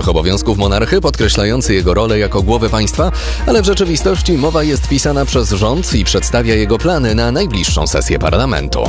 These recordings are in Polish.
pierwszych obowiązków monarchy, podkreślający jego rolę jako głowy państwa, ale w rzeczywistości mowa jest pisana przez rząd i przedstawia jego plany na najbliższą sesję parlamentu.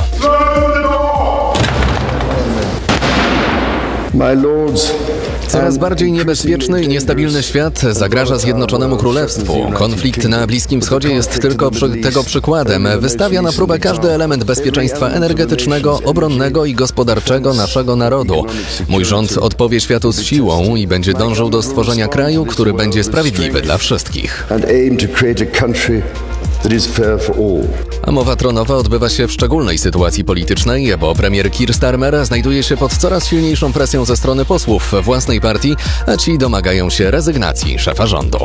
My lords, Coraz bardziej niebezpieczny i niestabilny świat zagraża Zjednoczonemu Królestwu. Konflikt na Bliskim Wschodzie jest tylko tego przykładem. Wystawia na próbę każdy element bezpieczeństwa energetycznego, obronnego i gospodarczego naszego narodu. Mój rząd odpowie światu z siłą i będzie dążył do stworzenia kraju, który będzie sprawiedliwy dla wszystkich. A mowa tronowa odbywa się w szczególnej sytuacji politycznej, bo premier Keir Starmer znajduje się pod coraz silniejszą presją ze strony posłów własnej partii, a ci domagają się rezygnacji szefa rządu.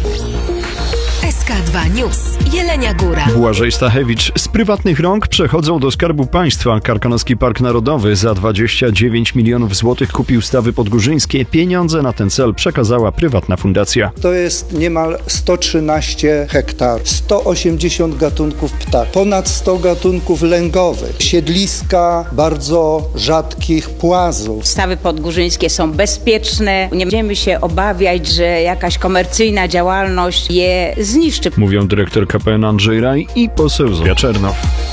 SK2 News. Jelenia Góra. Błażej Stachewicz. Z prywatnych rąk przechodzą do Skarbu Państwa. Karkonoski Park Narodowy za 29 milionów złotych kupił Stawy Podgórzyńskie. Pieniądze na ten cel przekazała prywatna fundacja. To jest niemal 113 hektarów, 180 gatunków ptaków, ponad 100 gatunków lęgowych, siedliska bardzo rzadkich płazów. Stawy podgórzyńskie są bezpieczne. Nie będziemy się obawiać, że jakaś komercyjna działalność je zniszczy. Mówią dyrektor KPN Andrzej Raj i poseł Zofia Czernow.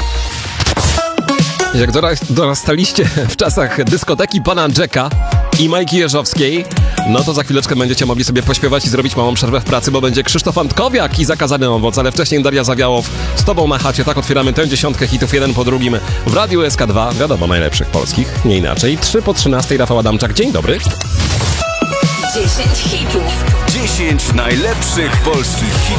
Jak dorastaliście w czasach dyskoteki pana Jacka i Majki Jeżowskiej, no to za chwileczkę będziecie mogli sobie pośpiewać i zrobić małą przerwę w pracy, bo będzie Krzysztof Antkowiak i Zakazany Owoc, ale wcześniej Daria Zawiałow z Tobą na chacie. Tak otwieramy tę 10 hitów jeden po drugim w Radiu SK2, wiadomo, najlepszych polskich, nie inaczej. 3 po 13, Rafał Adamczak, dzień dobry. 10 hitów. 10 najlepszych polskich hitów.